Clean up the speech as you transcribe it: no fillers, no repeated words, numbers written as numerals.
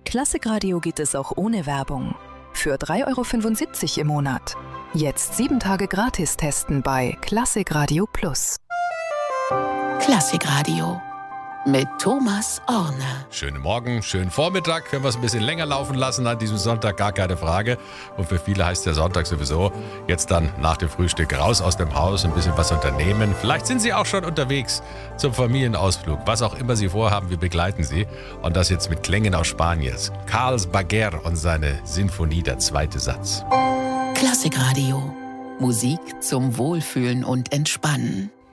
Klassikradio geht es auch ohne Werbung. Für 3,75 € im Monat. Jetzt 7 Tage gratis testen bei Klassikradio Plus. Klassikradio mit Thomas Orne. Schönen Morgen, schönen Vormittag. Können wir es ein bisschen länger laufen lassen an diesem Sonntag, gar keine Frage. Und für viele heißt der Sonntag sowieso jetzt dann nach dem Frühstück raus aus dem Haus, ein bisschen was unternehmen. Vielleicht sind Sie auch schon unterwegs zum Familienausflug. Was auch immer Sie vorhaben, wir begleiten Sie. Und das jetzt mit Klängen aus Spaniens. Carles Baguer und seine Sinfonie, der zweite Satz. Klassikradio. Musik zum Wohlfühlen und Entspannen.